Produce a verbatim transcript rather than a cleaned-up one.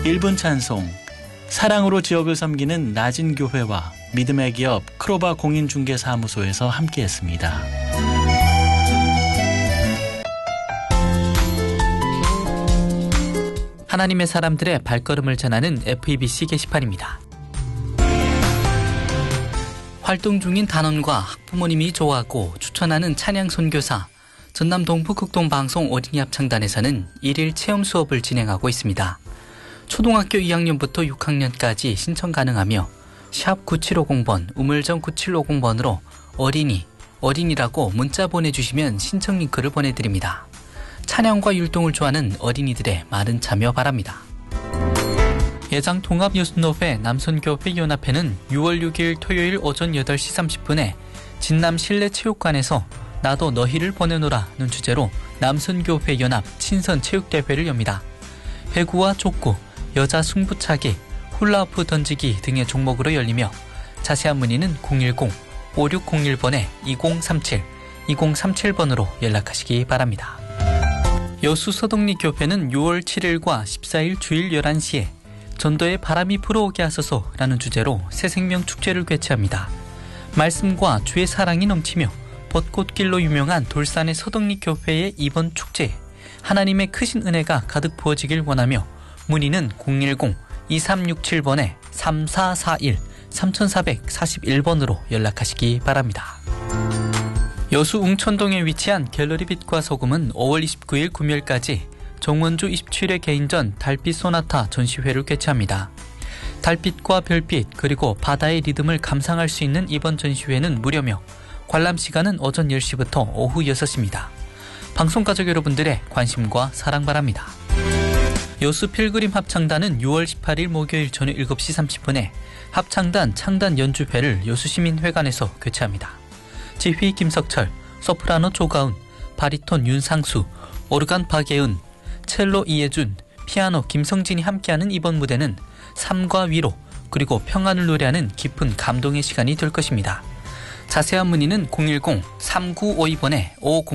일 분 찬송, 사랑으로 지역을 섬기는 낮은 교회와 믿음의 기업 크로바 공인중개사무소에서 함께했습니다. 하나님의 사람들의 발걸음을 전하는 에프이비씨 게시판입니다. 활동 중인 단원과 학부모님이 좋아하고 추천하는 찬양 선교사 전남 동부 극동방송 어린이 합창단에서는 일일 체험 수업을 진행하고 있습니다. 초등학교 이 학년부터 육 학년까지 신청 가능하며 샵 구칠오공 번, 우물정 구칠오공 번으로 어린이, 어린이라고 문자 보내주시면 신청 링크를 보내드립니다. 찬양과 율동을 좋아하는 어린이들의 많은 참여 바랍니다. 예장 통합예술노회 남선교회연합회는 유월 육일 토요일 오전 여덟 시 삼십 분에 진남 실내체육관에서 나도 너희를 보내노라는 주제로 남선교회연합 친선체육대회를 엽니다. 배구와 족구, 여자 승부차기, 훌라후프 던지기 등의 종목으로 열리며 자세한 문의는 공일공 오육공일 번에 이공삼칠, 이공삼칠 번으로 연락하시기 바랍니다. 여수서덕리교회는 유월 칠일과 십사일 주일 열한 시에 전도에 바람이 불어오게 하소서라는 주제로 새생명 축제를 개최합니다. 말씀과 주의 사랑이 넘치며 벚꽃길로 유명한 돌산의 서덕리교회의 이번 축제에 하나님의 크신 은혜가 가득 부어지길 원하며 문의는 공일공 이삼육칠 번에 삼사사일, 삼사사일 번으로 연락하시기 바랍니다. 여수 웅천동에 위치한 갤러리 빛과 소금은 오월 이십구일 금요일까지 정원주 이십칠 회 개인전 달빛 소나타 전시회를 개최합니다. 달빛과 별빛 그리고 바다의 리듬을 감상할 수 있는 이번 전시회는 무료며 관람 시간은 오전 열 시부터 오후 여섯 시입니다. 방송가족 여러분들의 관심과 사랑 바랍니다. 여수 필그림 합창단은 유월 십팔일 목요일 저녁 일곱 시 삼십 분에 합창단 창단 연주회를 여수시민회관에서 개최합니다. 지휘 김석철, 소프라노 조가은, 바리톤 윤상수, 오르간 박예은, 첼로 이예준, 피아노 김성진이 함께하는 이번 무대는 삶과 위로 그리고 평안을 노래하는 깊은 감동의 시간이 될 것입니다. 자세한 문의는 공일공 삼구오이 번에 오공